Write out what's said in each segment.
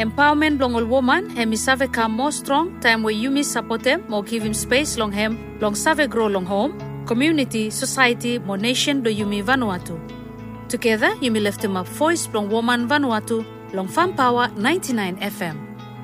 Empowerment long all woman, hemi save come more strong, time where you miss support them, more give him space long hem, long save grow long home, community, society, more nation do you me Vanuatu. Together, you may lift him up voice long woman Vanuatu, long Farm Power 99 FM.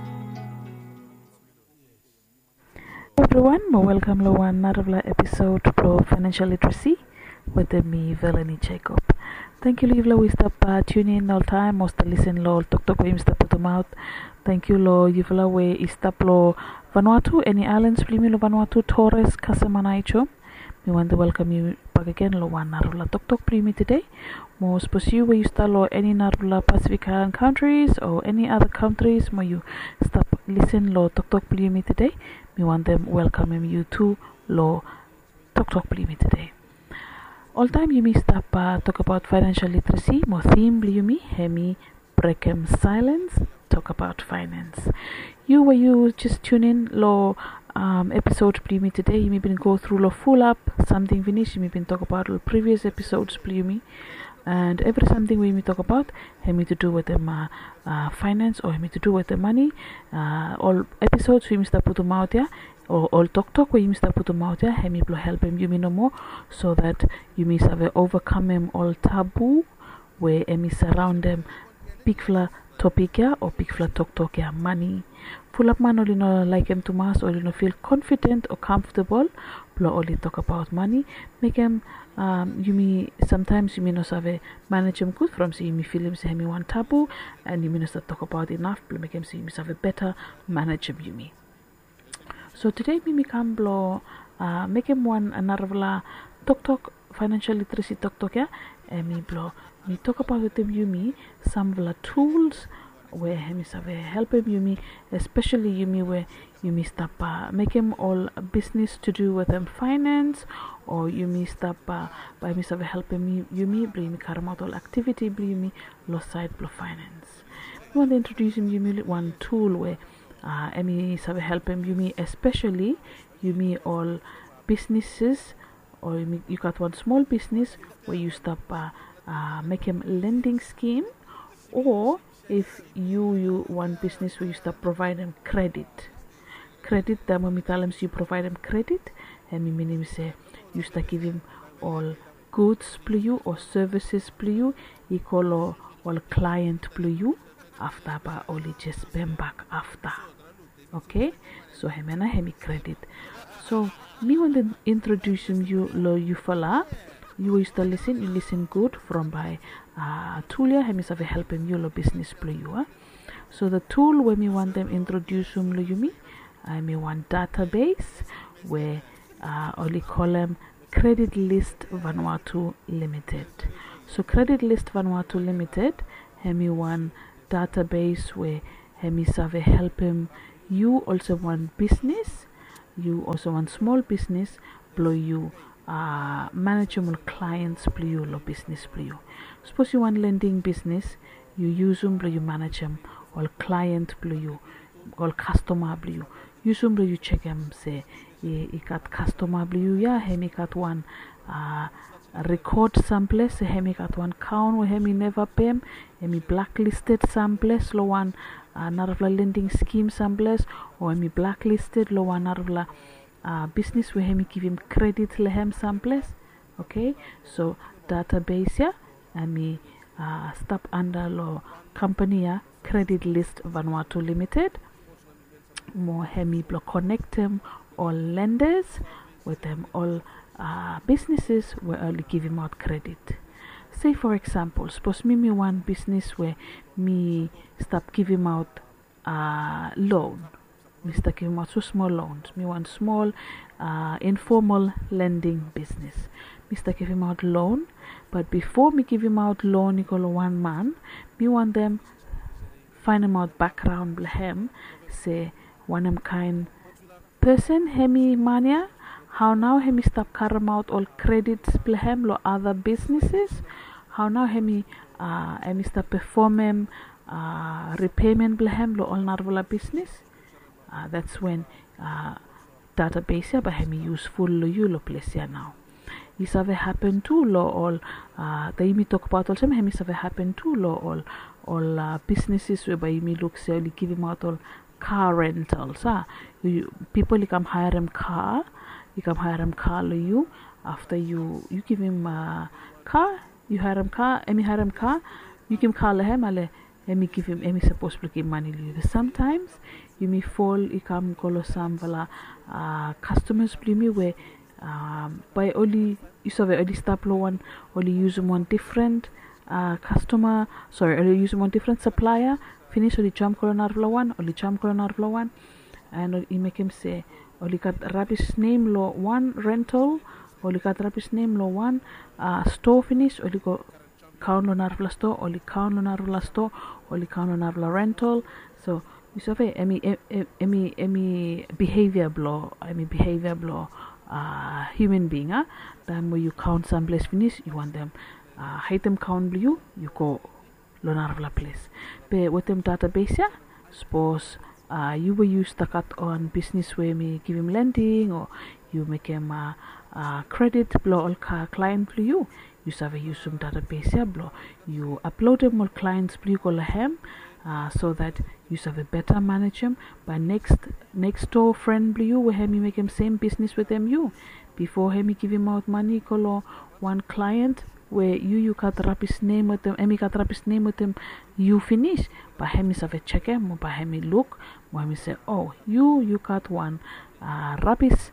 Everyone, welcome to another episode of Financial Literacy with me, Melanie Jacob. Thank you, Livla. We stop tuning in all time. Most listen lo talk we stop put them out. Thank you, lo Yivla. We stop lo Vanuatu. Any islands, please, lo Vanuatu, Torres, Casamanaicho. We want to welcome you back again. Lo one narula talk me today. Most suppose you where you start lo any narula Pacific Island countries or any other countries. More you stop listen lo talk me today. We want them welcome you to lo talk me today. All time you may stop talk about financial literacy. More theme you me hemi break silence talk about finance. You where you just tune in lo episode me today. You may been go through lo full up something finish. You may been talk about lo previous episodes me. And every something we may talk about hemi to do with them finance or hemi to do with the money. All episodes we may start put them out there. Or all talk where you start put them out there, hemi will help him you me no more, so that you may have overcome them all taboo where emi surround them big fla topic ya or big fla talk ya money. Full up man only no like him to mass or you no feel confident or comfortable, blow only talk about money. Make him you may sometimes you may not have manage him good from so you may feel him say hemi one taboo and you may not talk about enough, but make him say you may have a better manage him you may. So today we come blow make him one another talk financial literacy talk ya and me blow me talk about with them you me some of the tools where him is help him you me especially you me where you me stop make him all business to do with them finance or you me stop by me help him you me bring me carry out all activity bring me low side blow finance. We want to introduce him you me one tool where Emi help him you me especially you me all businesses or you got one small business where you stop make him lending scheme, or if you one business where you start provide them credit then when we tell him you provide them credit and me meaning say you start give him all goods plus you or services plus you equal all client plus you after ba only just pay back after. Okay, so hemi credit. So me want to introduce you lo you fala you used to listen, you listen good from by Tulia hemi save helping you lo business play you. So the tool when me want them introduce lo you me I me one database where only call them Credit List Vanuatu Limited. So Credit List Vanuatu Limited hemi one database where hemi save help him you also want business, you also want small business blow you manageable clients blow you lo business blow you. Suppose you want lending business you use them blow you manage them all client blow you all customer blow you use them blow you check them say you got customer blow you yeah hemi got one record some place hemi got one count where hemi never pay hemi blacklisted some place lo one another lending scheme some place or hemi blacklisted lo one another business where hemi give him credit lehem some place. Okay, so database ya and me stop under lo company ya Credit List Vanuatu Limited. More hemi block connect them all lenders with them all businesses where only give him out credit. Say for example, suppose me one business where me stop giving out loan. Me start giving out so small loans. Me one small informal lending business. Me start giving out loan, but before me give him out loan, equal one man, me want them find him out background blehem, say one kind person hemi mania. How now hemi stop carry out all credits blehem lo other businesses. How now hemi stop perform repayment blehem lo all narvola business. That's when database ya but hemi useful lo you lo place ya now. isave happen too lo all the yumi talk about also hemi isave happen too lo all businesses whereby you look say only give him out all car rentals. People come hire him car. You come hire him car lo you. After you give him car, you hire him car. Emi hire him car. You give him car le him ale. Emi give him. Emi supposed to give money lo you. Sometimes you may fall. You come call some vala customers play me where by only you saw only stop lo one. Only use one different customer. Sorry, only use one different supplier. Finish only jump colonar one, only jump colonar one, and you make him say, only got rubbish name lo one rental, only got rubbish name lo one store finish, only go count on narvla store, only count on narvla store, only count on narvla rental. So you say, any behavior blow, human being, time where you count some place finish, you want them, hate them count you go. Lonarvla place. But with them database, suppose you were used to cut on business where me give him lending or you make him credit blow all client for you. You have use some database blow. You upload them all clients blue call him so that you have a better manage him. By next door friend blue where him you make him same business with them you. Before him you give him out money call one client where you got rapis name with them, Emi got rapis name with them, you finish. But hemi have a check him, but hemi look, hemi say, oh, you got one rapis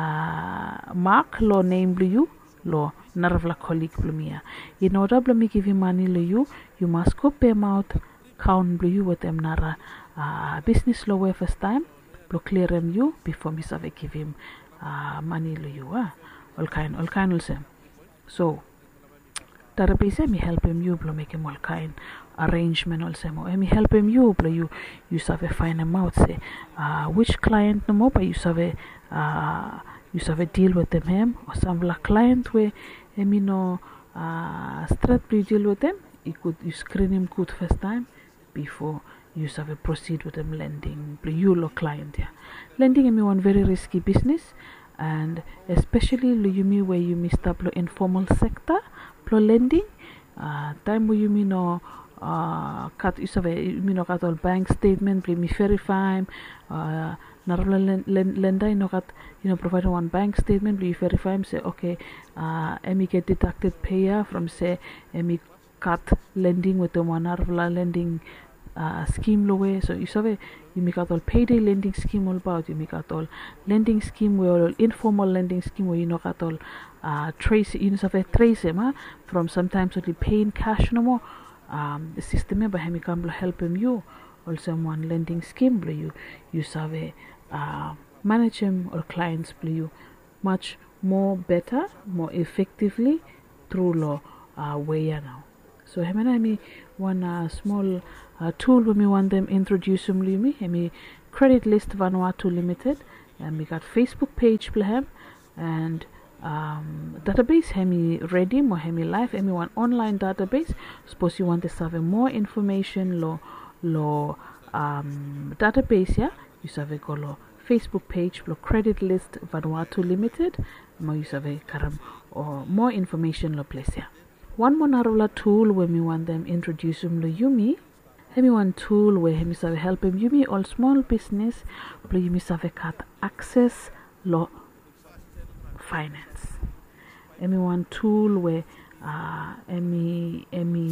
mark lo name you lo narvla colleague blumia. In order to me give you money lo you must go pay him out count blue with them nara business lo way first time, lo clear him you before me have give him money lo you all kind will say. So database me help him you blow make him all kind arrangement also more me help him you blow you have find him out say which client no more but you have a deal with them him or some client where me no straight deal with them you screen him good first time before you have a proceed with them lending you lo client lending me one very risky business and especially you me where you missed up lo informal sector plo lending time where you mean no cut you have you mean cut all bank statement me verify narrow lender got provide one bank statement you verify say okay me get deducted payer from say me cut lending with the one lending scheme low way. So you saw you make out all payday lending scheme all about you make out all lending scheme where all informal lending scheme where you know got all trace you know trace him from sometimes only paying cash no more the system by him come help him you also one lending scheme blue you saw manage him or clients blue you much more better more effectively through law way now. So him and me one small tool when me want them introduce them me credit list Vanuatu Limited and we got Facebook page for him and database hemi ready more hemi live hemi one online database suppose you want to have more information lo database you have go Facebook page lo credit list Vanuatu Limited more you have karam or more information lo place one more narrow tool when we want them introduce them lo Yumi. Hemi one tool where hemi save help him Yumi all small business but Yumi save cut access lo finance. Hemi one tool where hemi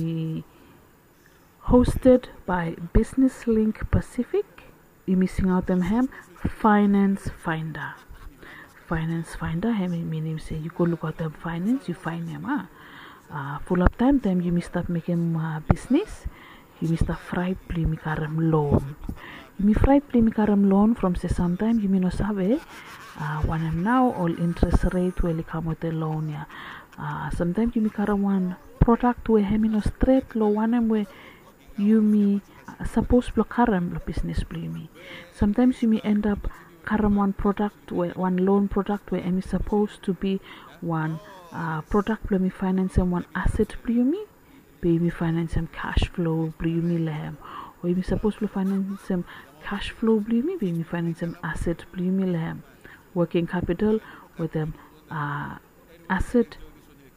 hosted by Business Link Pacific. You missing out them hem Finance Finder. Finance Finder hemi meaning say you go look at them finance you find them full up time you must start making business you must start fried plimicaram loan you may fried plimicaram loan from say sometime you may not have one am now all interest rate will come with the loan sometimes you may carry one product where hemi no straight low one am where you may suppose block karam business me sometimes you may end up karam one product where one loan product where hemi supposed to be one product me finance and one asset me pay me finance some cash flow me lehem or you supposed to finance some cash flow me pay me finance some asset me lehem working capital with them asset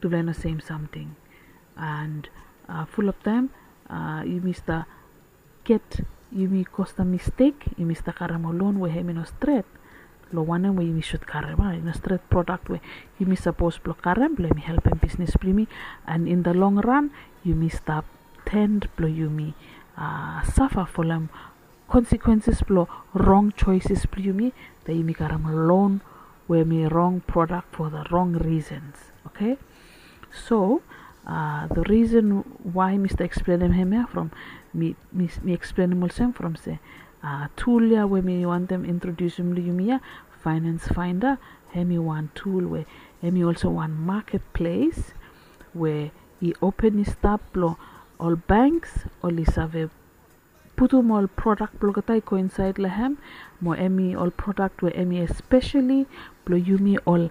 tuvla no same something. And full of time you mista get you mi costa mistake you mista karamo loan we hemi no straight lo one way you should karama in a straight product way you mi suppose block karam blame help in business plimi, and in the long run you mi stop tend blow you mi suffer for them consequences blow wrong choices plimi that you mi karama loan where me wrong product for the wrong reasons. Okay, so the reason why Mr. explain him here from me explain him also from say tool ya where me want them introduce him to you finance finder me one tool where me also one marketplace where he open his tab blow all banks all is have put all product blow katai coincide lahem mo me all product where me especially blow you me all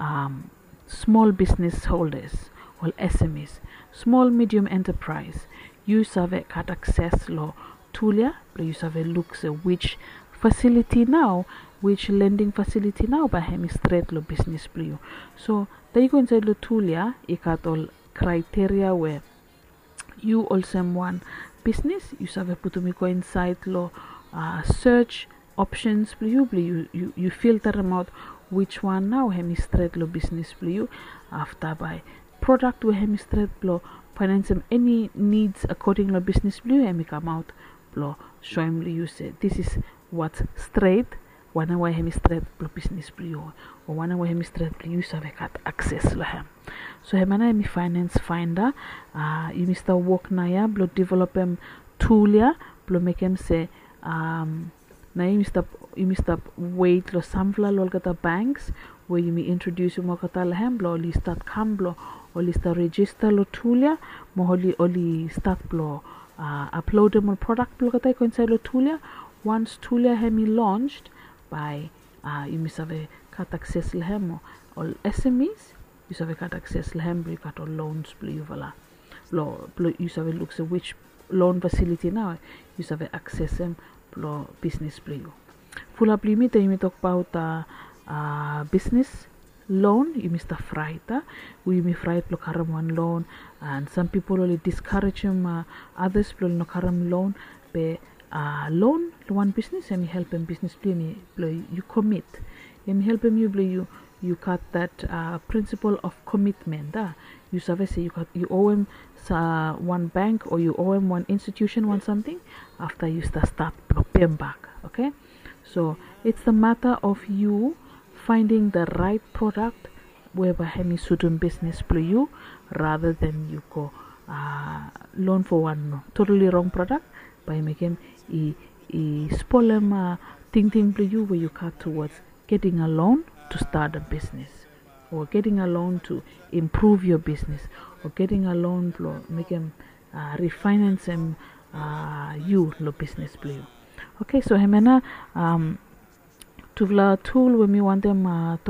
small business holders all SMEs, small medium enterprise. You have got access lo toolia, you have look which facility now, which lending facility now by hemi straight lo business blue. So they go inside lo toolia, you got all criteria where you also one business, you have put me go inside lo search options blue, you filter them out which one now hemi straight lo business blue after by product we hemi straight blow finance him any needs according to business blue hemi come out blow show him you say this is what's straight one way hemi straight blow business blue or one way hemi straight blue you have got access to him. So hemana hemi finance finder you mister work na ya blow develop him tool ya blow make him say na you mister wait lo samvla lo kata banks where you may introduce mo kata lahem blow li start come blow oli start register lo toolia mo oli start blow upload mo product blow kata ko inside lo toolia once toolia hemi launched by you must have cut access lahem all SMEs you have cut access lahem you got all loans blow you vala blow you have look so which loan facility now you have access them blow business blow full up limit you talk about business loan you must have fright we may fright lo karam one loan and some people only discourage him others lo no karam loan be loan one business and help him business play you commit and help him you cut that principle of commitment you say you owe him one bank or you owe him one institution one something after you start paying back. Okay, so it's the matter of you finding the right product whereby hemi suitum business for you rather than you go loan for one totally wrong product by making spoil him thing for you where you cut towards getting a loan to start a business or getting a loan to improve your business or getting a loan for make him refinance him you lo business for you. Okay, so hemena tuvla tool when we want them